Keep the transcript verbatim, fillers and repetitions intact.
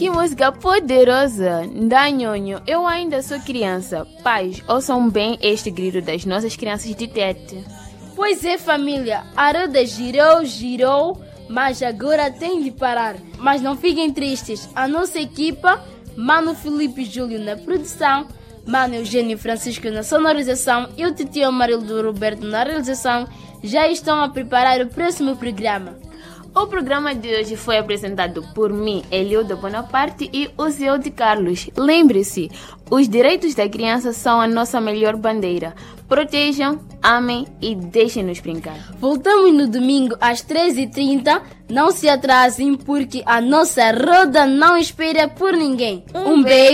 Que música poderosa! Da Nhonho, eu ainda sou criança. Pais, ouçam bem este grito das nossas crianças de Tete. Pois é, família, a roda girou, girou, mas agora tem de parar. Mas não fiquem tristes, a nossa equipa, Mano Felipe Júlio na produção, Mano Eugênio Francisco na sonorização e o titio Amarildo Roberto na realização, já estão a preparar o próximo programa. O programa de hoje foi apresentado por mim, Eliuda Bonaparte e o Zé de Carlos. Lembre-se, os direitos da criança são a nossa melhor bandeira. Protejam, amem e deixem-nos brincar. Voltamos no domingo às treze e trinta. Não se atrasem porque a nossa roda não espera por ninguém. Um, um beijo.